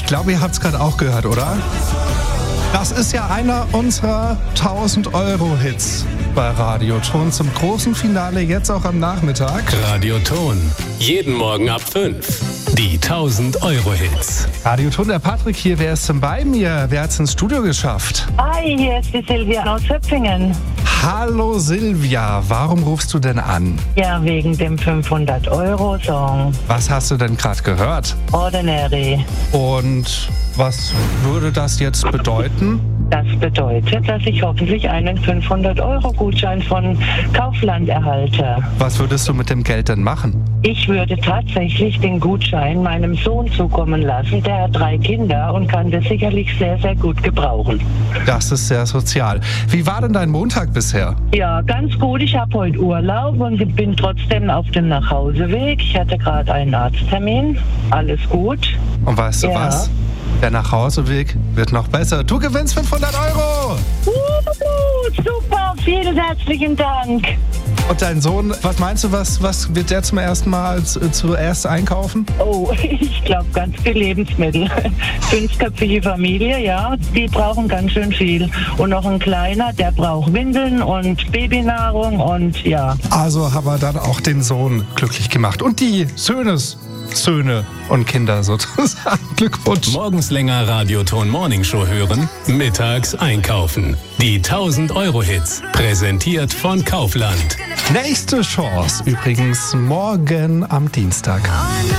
Ich glaube, ihr habt es gerade auch gehört, oder? Das ist ja einer unserer 1000-Euro-Hits bei Radioton zum großen Finale, jetzt auch am Nachmittag. Radioton, jeden Morgen ab 5. Die 1000-Euro-Hits. Radioton, der Patrick hier, wer ist denn bei mir? Wer hat es ins Studio geschafft? Hi, hier ist die Silvia aus Höpfingen. Hallo Silvia, warum rufst du denn an? Ja, wegen dem 500-Euro-Song. Was hast du denn gerade gehört? Ordinary. Und was würde das jetzt bedeuten? Das bedeutet, dass ich hoffentlich einen 500-Euro-Gutschein von Kaufland erhalte. Was würdest du mit dem Geld denn machen? Ich würde tatsächlich den Gutschein meinem Sohn zukommen lassen. Der hat 3 Kinder und kann das sicherlich sehr, sehr gut gebrauchen. Das ist sehr sozial. Wie war denn dein Montag bisher? Ja, ganz gut. Ich habe heute Urlaub und bin trotzdem auf dem Nachhauseweg. Ich hatte gerade einen Arzttermin. Alles gut. Und weißt du Ja. was? Der Nachhauseweg wird noch besser. Du gewinnst 500 Euro! Super, vielen herzlichen Dank. Und dein Sohn, was meinst du, was wird der zum ersten Mal zuerst einkaufen? Oh, ich glaube ganz viel Lebensmittel. 5-köpfige Familie, ja, die brauchen ganz schön viel. Und noch ein kleiner, der braucht Windeln und Babynahrung und ja. Also haben wir dann auch den Sohn glücklich gemacht. Und die Söhne und Kinder sozusagen. Glückwunsch. Morgens länger Radioton Morning Show hören, mittags einkaufen. Die 1000-Euro-Hits, präsentiert von Kaufland. Nächste Chance übrigens morgen am Dienstag.